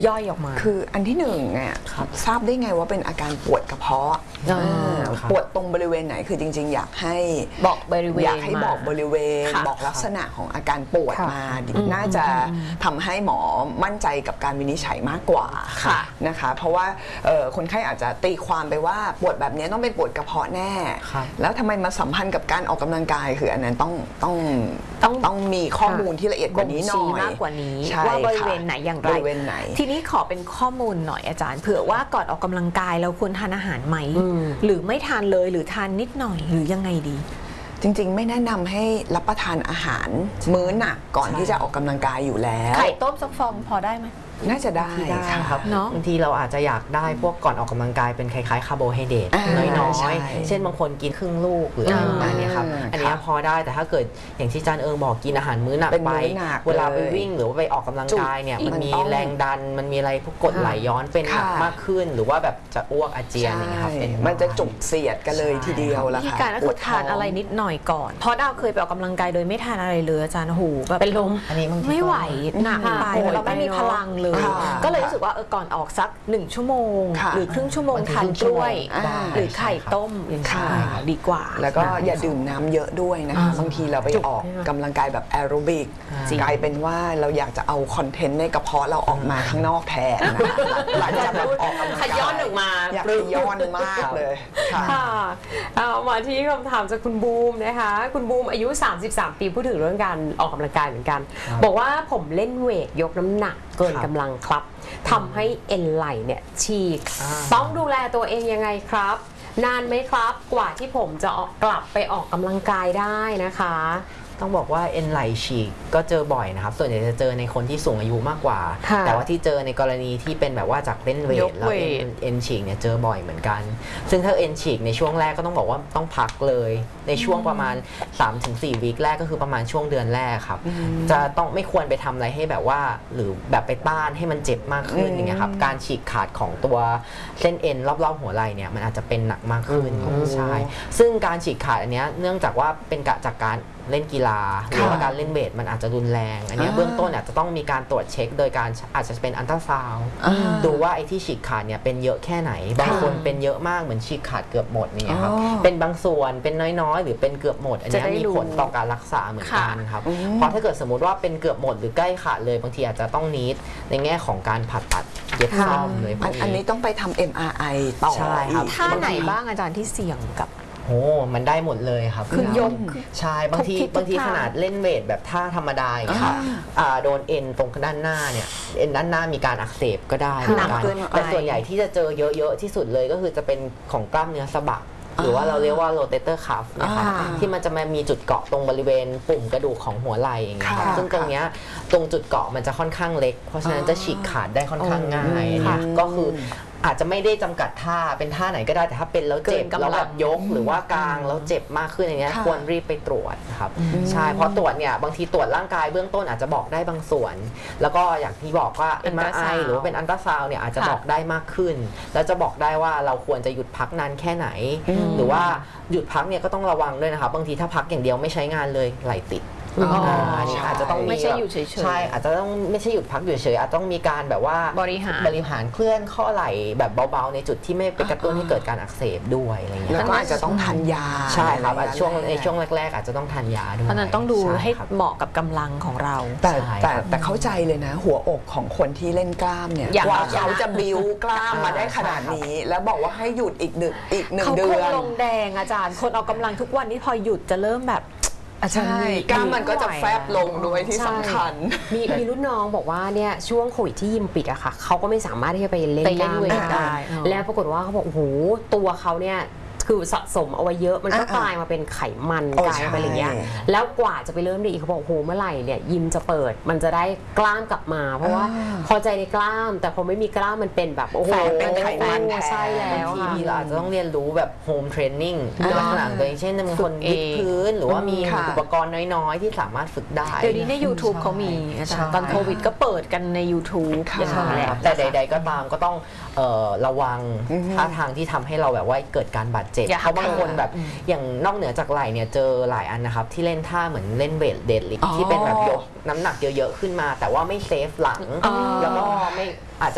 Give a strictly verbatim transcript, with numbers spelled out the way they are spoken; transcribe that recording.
ย่อยออกมาคืออันที่หนึ่งเนี่ยทราบได้ไงว่าเป็นอาการปวดกระเพาะปวดตรงบริเวณไหนคือจริงๆอยากให้บอกบริเวณอยากให้บอกบริเวณบอกลักษณะของอาการปวดมาน่าจะทำให้หมอมั่นใจกับการวินิจฉัยมากกว่านะคะเพราะว่าคนไข้อาจจะตีความไปว่าปวดแบบนี้ต้องเป็นปวดกระเพาะแน่แล้วทำไมมาสัมพันธ์กับการออกกำลังกายคืออันนั้นต้องต้องต้องต้องมีข้อมูลที่ละเอียดกว่านี้หน่อยมากกว่านี้ว่าบริเวณไหนอย่างไรทีนี้ขอเป็นข้อมูลหน่อยอาจารย์เผื่อว่าก่อนออกกำลังกายเราควรทานอาหารไหมหรือไม่ทานเลยหรือทานนิดหน่อยหรือยังไงดีจริงๆไม่แนะนำให้รับประทานอาหารมื้อหนักก่อนที่จะออกกำลังกายอยู่แล้วไข่ต้มซักฟองพอได้ไหมน่าจะได้ครับบางทีเราอาจจะอยากได้พวกก่อนออกกำลังกายเป็นคล้ายๆคาร์โบไฮเดรตน้อยๆเช่นบางคนกินครึ่งลูกหรืออะไรประมาณนี้ครับอันนี้พอได้แต่ถ้าเกิดอย่างที่อาจารย์เอิงบอกกินอาหารมื้อหนักไปเวลาไปวิ่งหรือว่าไปออกกำลังกายเนี่ยมันมีแรงดันมันมีอะไรพวกกรดไหลย้อนเป็นหนักมากขึ้นหรือว่าแบบจะอ้วกอาเจียนอย่างเงี้ยครับมันจะจุกเสียดกันเลยทีเดียวละค่ะที่การก็คือทานอะไรนิดหน่อยก่อนเพราะดาวเคยไปออกกำลังกายโดยไม่ทานอะไรเลยอาจารย์หูแบบเป็นลมไม่ไหวหนักไปเราไม่มีพลังเลยก็เลยรู้สึกว่าก่อนออกสักหนึ่งชั่วโมงหรือครึ่งชั่วโมงทานกล้วยหรือไข่ต้มอย่างนี้ดีกว่าแล้วก็อย่าดื่มน้ำเยอะด้วยนะคะบางทีเราไปออกกำลังกายแบบแอโรบิกกลายเป็นว่าเราอยากจะเอาคอนเทนต์ในกระเพาะเราออกมาข้างนอกแทนหลังจากแบบออกกำลังกายขย้อนออกมาอยากย้อนมากเลยค่ะเอามาที่คำถามจากคุณบูมนะคะคุณบูมอายุสามสิบสามปีพูดถึงเรื่องการออกกำลังกายเหมือนกันบอกว่าผมเล่นเวทยกน้ำหนักเกินกำลังครับทำให้เอ็นไหล่เนี่ยฉีกต้องดูแลตัวเองยังไงครับนานไหมครับกว่าที่ผมจะออกกลับไปออกกำลังกายได้นะคะต้องบอกว่าเอ็นไหล่ฉีกก็เจอบ่อยนะครับส่วนใหญ่จะเจอในคนที่สูงอายุมากกว่าแต่ว่าที่เจอในกรณีที่เป็นแบบว่าจากเล่นเวทแล้วเอ็นฉีกเนี่ยเจอบ่อยเหมือนกันซึ่งถ้าเอ็นฉีกในช่วงแรกก็ต้องบอกว่าต้องพักเลยในช่วงประมาณ สามถึงสี่ วีคแรกก็คือประมาณช่วงเดือนแรกครับจะต้องไม่ควรไปทำอะไรให้แบบว่าหรือแบบไปต้านให้มันเจ็บมากขึ้นอย่างเงี้ยครับการฉีกขาดของตัวเส้นเอ็นรอบๆหัวไหล่เนี่ยมันอาจจะเป็นหนักมากขึ้นใช่ซึ่งการฉีกขาดอันเนี้ยเนื่องจากว่าเป็นกะจากการเล่นกีฬาหรือว่าการเล่นเวทมันอาจจะรุนแรงอันนี้เบื้องต้นอาจจะต้องมีการตรวจเช็คโดยการอาจจะเป็นอัลตราซาวด์ดูว่าไอ้ที่ฉีกขาดเนี่ยเป็นเยอะแค่ไหนบางคนเป็นเยอะมากเหมือนฉีกขาดเกือบหมดเนี่ยครับเป็นบางส่วนเป็นน้อยๆหรือเป็นเกือบหมดอันนี้มีผลต่อการรักษาเหมือนกันครับเพราะถ้าเกิดสมมติว่าเป็นเกือบหมดหรือใกล้ขาดเลยบางทีอาจจะต้องนีดในแง่ของการผ่าตัดเย็บซ่อมเลยอันนี้ต้องไปทำ เอ็ม อาร์ ไอ ต่อใช่ครับท่าไหนบ้างอาจารย์ที่เสี่ยงกับโอ้มันได้หมดเลยครับคือยกใช่บางทีบางทีขนาดเล่นเวทแบบท่าธรรมดาอย่างเงี้ยครับโดนเอ็นตรงด้านหน้าเนี่ยเอ็นด้านหน้ามีการอักเสบก็ได้เหมือนกันแต่ส่วนใหญ่ที่จะเจอเยอะๆที่สุดเลยก็คือจะเป็นของกล้ามเนื้อสะบักหรือว่าเราเรียกว่า rotator cuff นะครับที่มันจะมามีจุดเกาะตรงบริเวณปุ่มกระดูกของหัวไหล่อย่างเงี้ยซึ่งตรงเนี้ยตรงจุดเกาะมันจะค่อนข้างเล็กเพราะฉะนั้นจะฉีกขาดได้ค่อนข้างง่ายก็คืออาจจะไม่ได้จำกัดท่าเป็นท่าไหนก็ได้แต่ถ้าเป็นแล้วเจ็บแล้วแบบยกหรือว่ากลางแล้วเจ็บมากขึ้นอย่างเงี้ยควรรีบไปตรวจครับใช่เพราะตรวจเนี่ยบางทีตรวจร่างกายเบื้องต้นอาจจะบอกได้บางส่วนแล้วก็อย่างที่บอกว่า เอ็ม อาร์ ไอ หรือว่าเป็นอัลตราซาวด์เนี่ยอาจจะบอกได้มากขึ้นแล้วจะบอกได้ว่าเราควรจะหยุดพักนานแค่ไหนหรือว่าหยุดพักเนี่ยก็ต้องระวังด้วยนะครับบางทีถ้าพักอย่างเดียวไม่ใช้งานเลยไหลติดอาจจะต้องไม่ใช่อยู่เฉยๆใช่อาจจะต้องไม่ใช่หยุดพักอยู่เฉยอาจจะต้องมีการแบบว่าบริหารบริหารเคลื่อนข้อไหล่แบบเบาๆในจุดที่ไม่ไปกระตุ้นให้เกิดการอักเสบด้วยอะไรเงี้ยแล้วก็อาจจะต้องทานยาใช่ครับช่วงในช่วงแรกๆอาจจะต้องทานยาด้วยเพราะนั้นต้องดูให้เหมาะกับกำลังของเราแต่แต่แต่เข้าใจเลยนะหัวอกของคนที่เล่นกล้ามเนี่ยกว่าเขาจะบิวกล้ามมาได้ขนาดนี้แล้วบอกว่าให้หยุดอีกหนึ่งอีกหนึ่งเดือนเขาคงลงแดงอาจารย์คนออกกำลังทุกวันนี้พอหยุดจะเริ่มแบบใช่กล้ามมันก็จะแฟบลงด้วยที่สำคัญมีมีรุ่นน้องบอกว่าเนี่ยช่วงโควิดที่ยิมปิดอะค่ะเขาก็ไม่สามารถที่จะไปเล่นกล้ามได้แล้วปรากฏว่าเขาบอกโอ้โหตัวเขาเนี่ยคือสะสมเอาไว้เยอะมันก็กลายมาเป็นไขมันกลายมาเป็นอะไรเงี้ยแล้วกว่าจะไปเริ่มได้อีกเขาบอกโอ้โหเมื่อไหร่เนี่ยยิมจะเปิดมันจะได้กล้ามกลับมาเพราะว่าพอใจในกล้ามแต่พอไม่มีกล้ามมันเป็นแบบโอ้โหเป็นไขมันใช่แล้วบางทีเราอาจจะต้องเรียนรู้แบบโฮมเทรนนิ่งลักษณะตัวเองเช่นบางคนยืดพื้นหรือว่ามีอุปกรณ์น้อยๆที่สามารถฝึกได้เดี๋ยวนี้ใน ยูทูบ เขามีอาจารย์ตอนโควิดก็เปิดกันใน ยูทูบ อย่างนั้นแหละแต่ใดๆก็ตามก็ต้องระวังท่าทางที่ทำให้เราแบบว่าเกิดการบาดเจ็บเพราะบางคนแบบอย่างนอกเหนือจากไหล่เนี่ยเจอหลายอันนะครับที่เล่นท่าเหมือนเล่นเวทเดดลิฟท์ที่เป็นแบบยกน้ำหนักเยอะๆขึ้นมาแต่ว่าไม่เซฟหลังแล้วก็ไม่อาจจะ